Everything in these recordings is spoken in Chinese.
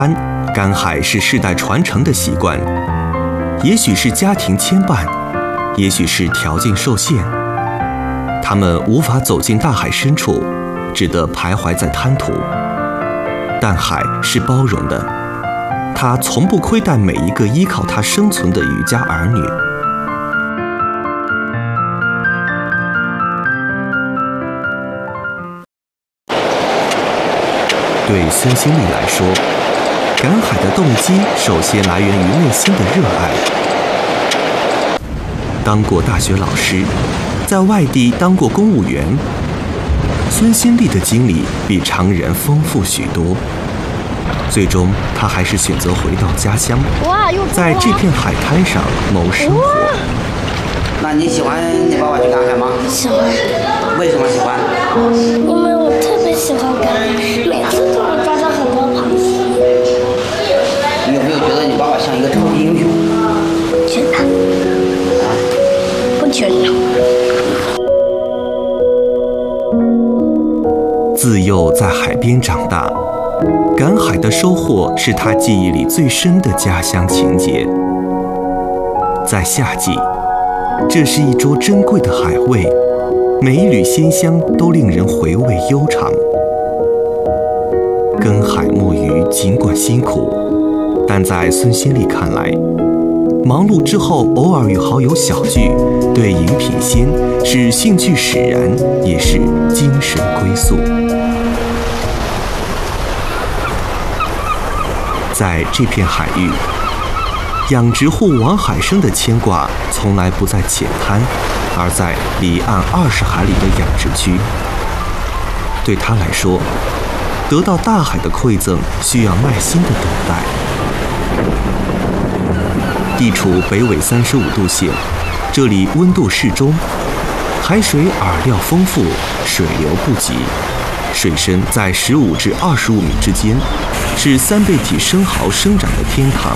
赶海是世代传承的习惯，也许是家庭牵绊，也许是条件受限，他们无法走进大海深处，只得徘徊在滩涂。但海是包容的，它从不亏待每一个依靠它生存的渔家儿女。对孙兴慜来说，赶海的动机首先来源于内心的热爱。当过大学老师，在外地当过公务员，孙兴慜的经历比常人丰富许多。最终，他还是选择回到家乡，在这片海滩上谋生活。 那你喜欢你爸爸去赶海吗？ 喜欢。 为什么喜欢？ 因为我特别喜欢赶海，每次都能抓到很多螃蟹。 你有没有觉得你爸爸像一个超级英雄？ 觉得。不觉得。 自幼在海边长大，赶海的收获是他记忆里最深的家乡情节。在夏季，这是一桌珍贵的海味，每一缕鲜香都令人回味悠长。耕海沐鱼尽管辛苦，但在孙兴慜看来，忙碌之后偶尔与好友小聚，对饮品鲜是兴趣使然，也是精神归宿。在这片海域，养殖户王海生的牵挂从来不在浅滩，而在离岸20海里的养殖区。对他来说，得到大海的馈赠需要耐心的等待。地处北纬35度线，这里温度适中，海水饵料丰富，水流不急，水深在15至25米之间，是三倍体生蚝生长的天堂。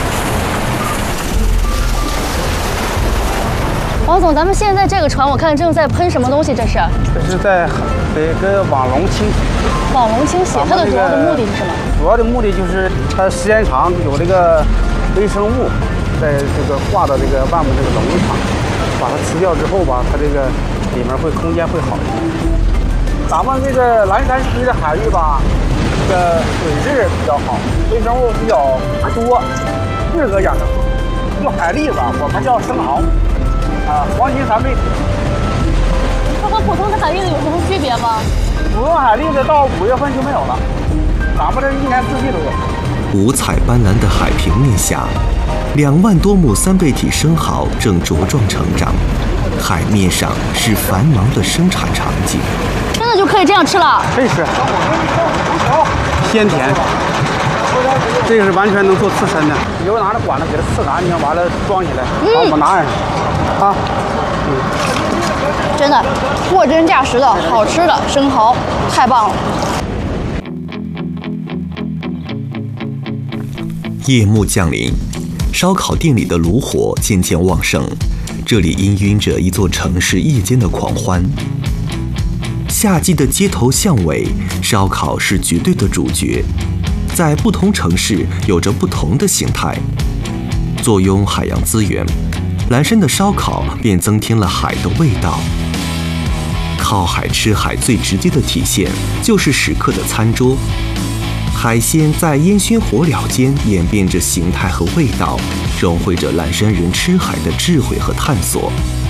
王总，咱们现在这个船，我看正在喷什么东西？这是？ 这是在给网笼清洗。 网笼清洗，它的主要的目的是什么？ 主要的目的就是它时间长有这个微生物在这个挂到这个外面这个笼子上，把它吃掉之后吧，它这个里面空间会好一点。咱们这个蓝山区的海域吧，这个水质比较好，微生物比较多，适合养殖。用海蛎子，我们叫生蚝。黄金3倍体， 它和普通的海蛎子有什么区别吗？ 普通海蛎子到5月份就没有了，咱们这一年四季都有。 五彩斑斓的海平面下，2万多亩3倍体生蚝正茁壮成长，海面上是繁忙的生产场景。 真的就可以这样吃了？ 可以吃，鲜甜。这个是完全能做刺身的，你就拿着管子给它刺干净，完了装起来，把我们拿上啊。 真的货真价实的好吃的生蚝，太棒了。 夜幕降临，烧烤店里的炉火渐渐旺盛，这里氤氲着一座城市夜间的狂欢。夏季的街头巷尾，烧烤是绝对的主角，在不同城市有着不同的形态。坐拥海洋资源，蓝山的烧烤便增添了海的味道。靠海吃海最直接的体现就是食客的餐桌，海鲜在烟熏火燎间演变着形态和味道，融汇着蓝山人吃海的智慧和探索。